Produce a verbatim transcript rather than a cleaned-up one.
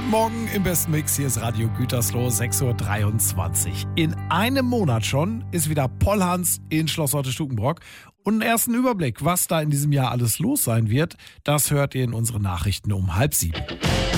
Guten Morgen im besten Mix. Hier ist Radio Gütersloh, sechs Uhr dreiundzwanzig. In einem Monat schon ist wieder Pollhans in Schloss Lotte-Stukenbrock. Und einen ersten Überblick, was da in diesem Jahr alles los sein wird, das hört ihr in unseren Nachrichten um halb sieben.